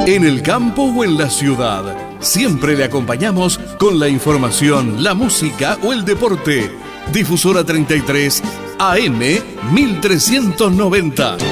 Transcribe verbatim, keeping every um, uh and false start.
En el campo o en la ciudad, siempre le acompañamos con la información, la música o el deporte. Difusora treinta y tres A M mil trescientos noventa.